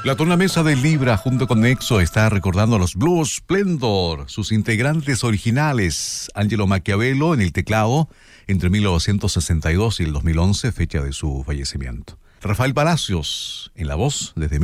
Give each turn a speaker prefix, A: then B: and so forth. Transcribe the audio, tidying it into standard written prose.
A: La tornamesa de Libra junto con Nexo está recordando a los Blues Splendor, sus integrantes originales, Angelo Maquiavelo en el teclado entre 1962 y el 2011, fecha de su fallecimiento. Rafael Palacios en la voz desde